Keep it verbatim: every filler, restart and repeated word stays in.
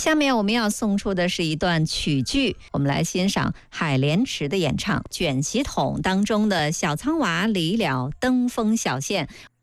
下面我们要送出的是一段曲剧，我们来欣赏海莲池的演唱《卷席筒》当中的小仓娃离了登封小县。